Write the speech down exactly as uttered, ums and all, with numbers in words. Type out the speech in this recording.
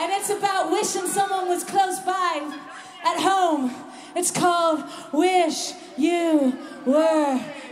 And it's about wishing someone was close by at home. It's called Wish You Were